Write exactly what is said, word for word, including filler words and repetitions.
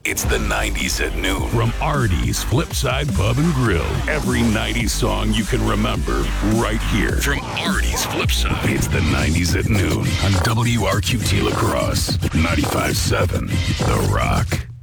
It's the nineties at noon from Artie's Flipside Pub and Grill. Every nineties song you can remember right here from Artie's Flipside. It's the nineties at noon on W R Q T La Crosse, ninety-five point seven The Rock.